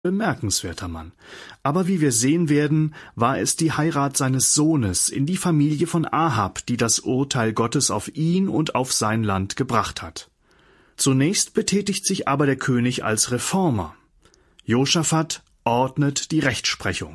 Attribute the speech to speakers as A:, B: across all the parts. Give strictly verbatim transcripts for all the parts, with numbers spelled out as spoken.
A: bemerkenswerter Mann. Aber wie wir sehen werden, war es die Heirat seines Sohnes in die Familie von Ahab, die das Urteil Gottes auf ihn und auf sein Land gebracht hat. Zunächst betätigt sich aber der König als Reformer. Josaphat ordnet die Rechtsprechung.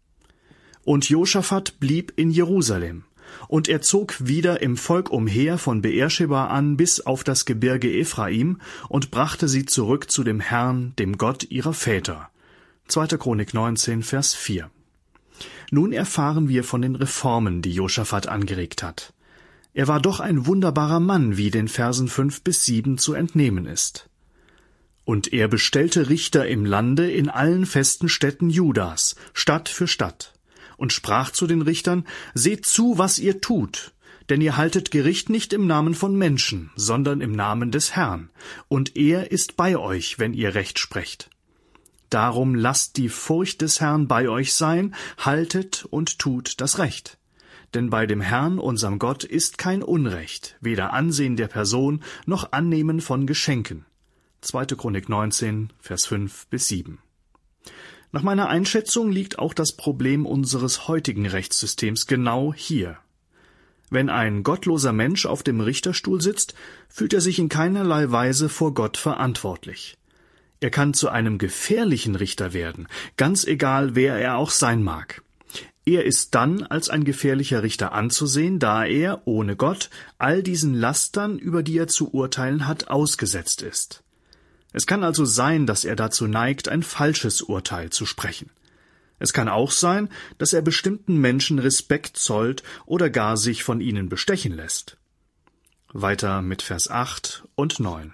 A: Und Josaphat blieb in Jerusalem, und er zog wieder im Volk umher von Beerscheba an bis auf das Gebirge Ephraim und brachte sie zurück zu dem Herrn, dem Gott ihrer Väter. zweiter Chronik neunzehn, Vers vier. Nun erfahren wir von den Reformen, die Josaphat angeregt hat. Er war doch ein wunderbarer Mann, wie den Versen fünf bis sieben zu entnehmen ist. Und er bestellte Richter im Lande in allen festen Städten Judas, Stadt für Stadt, und sprach zu den Richtern: Seht zu, was ihr tut, denn ihr haltet Gericht nicht im Namen von Menschen, sondern im Namen des Herrn, und er ist bei euch, wenn ihr Recht sprecht. Darum lasst die Furcht des Herrn bei euch sein, haltet und tut das Recht. Denn bei dem Herrn, unserem Gott, ist kein Unrecht, weder Ansehen der Person noch Annehmen von Geschenken. zweite Chronik neunzehn, Vers fünf bis sieben. Nach meiner Einschätzung liegt auch das Problem unseres heutigen Rechtssystems genau hier. Wenn ein gottloser Mensch auf dem Richterstuhl sitzt, fühlt er sich in keinerlei Weise vor Gott verantwortlich. Er kann zu einem gefährlichen Richter werden, ganz egal, wer er auch sein mag. Er ist dann als ein gefährlicher Richter anzusehen, da er, ohne Gott, all diesen Lastern, über die er zu urteilen hat, ausgesetzt ist. Es kann also sein, dass er dazu neigt, ein falsches Urteil zu sprechen. Es kann auch sein, dass er bestimmten Menschen Respekt zollt oder gar sich von ihnen bestechen lässt. Weiter mit Vers acht und neun.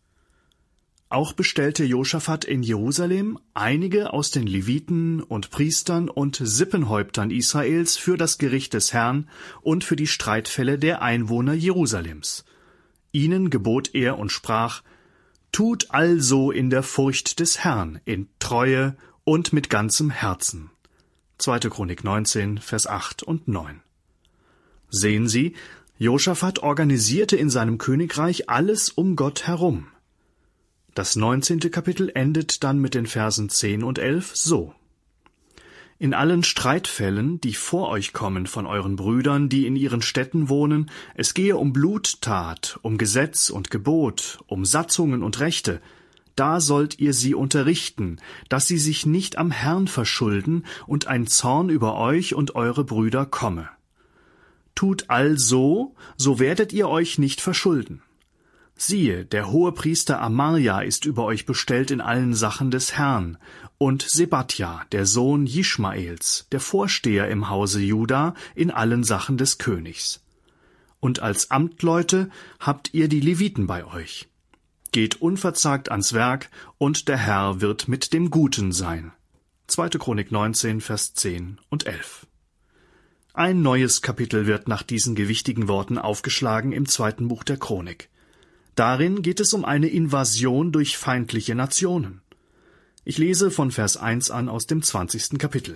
A: Auch bestellte Josaphat in Jerusalem einige aus den Leviten und Priestern und Sippenhäuptern Israels für das Gericht des Herrn und für die Streitfälle der Einwohner Jerusalems. Ihnen gebot er und sprach: Tut also in der Furcht des Herrn, in Treue und mit ganzem Herzen. zweite Chronik neunzehn, Vers acht und neun. Sehen Sie, Josaphat organisierte in seinem Königreich alles um Gott herum. Das neunzehnte Kapitel endet dann mit den Versen zehn und elf so: In allen Streitfällen, die vor euch kommen von euren Brüdern, die in ihren Städten wohnen, es gehe um Bluttat, um Gesetz und Gebot, um Satzungen und Rechte, da sollt ihr sie unterrichten, dass sie sich nicht am Herrn verschulden und ein Zorn über euch und eure Brüder komme. Tut also, so werdet ihr euch nicht verschulden. Siehe, der Hohepriester Amarja ist über euch bestellt in allen Sachen des Herrn, und Sebatja, der Sohn Jischmaels, der Vorsteher im Hause Juda, in allen Sachen des Königs. Und als Amtleute habt ihr die Leviten bei euch. Geht unverzagt ans Werk, und der Herr wird mit dem Guten sein. zweite Chronik neunzehn, Vers zehn und elf. Ein neues Kapitel wird nach diesen gewichtigen Worten aufgeschlagen im zweiten Buch der Chronik. Darin geht es um eine Invasion durch feindliche Nationen. Ich lese von Vers eins an aus dem zwanzigsten Kapitel.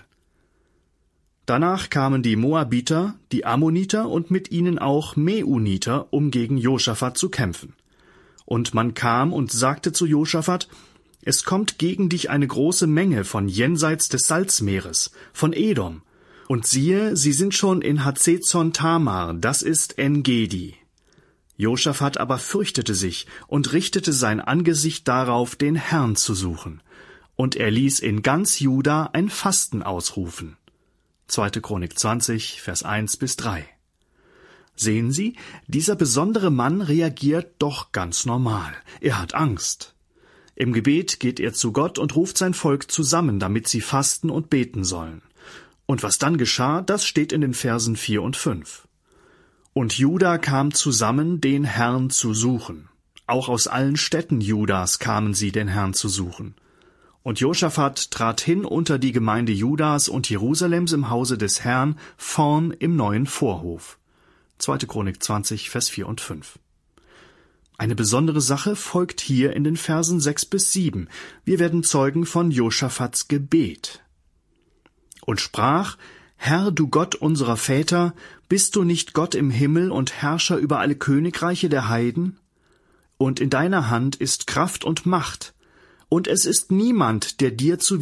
A: Danach kamen die Moabiter, die Ammoniter und mit ihnen auch Meuniter, um gegen Josaphat zu kämpfen. Und man kam und sagte zu Josaphat: Es kommt gegen dich eine große Menge von jenseits des Salzmeeres, von Edom. Und siehe, sie sind schon in Hazezon Tamar, das ist En-Gedi. Josaphat aber fürchtete sich und richtete sein Angesicht darauf, den Herrn zu suchen. Und er ließ in ganz Juda ein Fasten ausrufen. zweite Chronik zwanzig, Vers eins bis drei. Sehen Sie, dieser besondere Mann reagiert doch ganz normal. Er hat Angst. Im Gebet geht er zu Gott und ruft sein Volk zusammen, damit sie fasten und beten sollen. Und was dann geschah, das steht in den Versen vier und fünf. Und Juda kam zusammen, den Herrn zu suchen. Auch aus allen Städten Judas kamen sie, den Herrn zu suchen. Und Josaphat trat hin unter die Gemeinde Judas und Jerusalems im Hause des Herrn, vorn im neuen Vorhof. zweite Chronik zwanzig, Vers vier und fünf. Eine besondere Sache folgt hier in den Versen sechs bis sieben. Wir werden Zeugen von Josaphats Gebet. Und sprach: Herr, du Gott unserer Väter, bist du nicht Gott im Himmel und Herrscher über alle Königreiche der Heiden? Und in deiner Hand ist Kraft und Macht, und es ist niemand, der dir zu